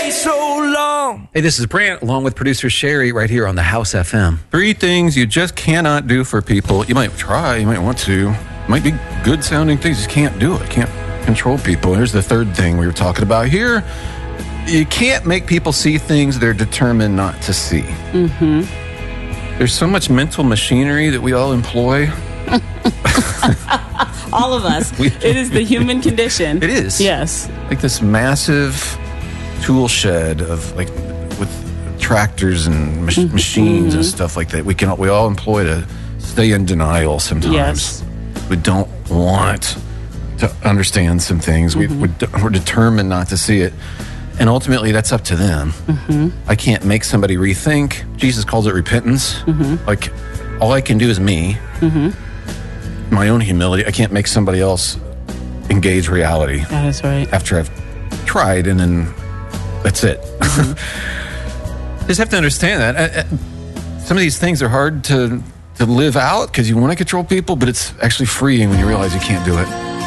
so long. Hey, this is Brant, along with producer Sherry, right here on the House FM. 3 things you just cannot do for people. You might try, you might want to. Might be good sounding things, you just can't do it. Can't control people. Here's the 3rd thing we were talking about here. You can't make people see things they're determined not to see. There's so much mental machinery that we all employ. All of us. It is the human condition. It is. Yes. Like this massive tool shed of like with tractors and machines and stuff like that. We all employ to stay in denial sometimes. Yes. We don't want to understand some things. We're determined not to see it. And ultimately, that's up to them. I can't make somebody rethink. Jesus calls it repentance. Like, all I can do is me. My own humility. I can't make somebody else engage reality. That is right. After I've tried, and then that's it. Just have to understand that. Some of these things are hard to live out because you want to control people, but it's actually freeing when you realize you can't do it.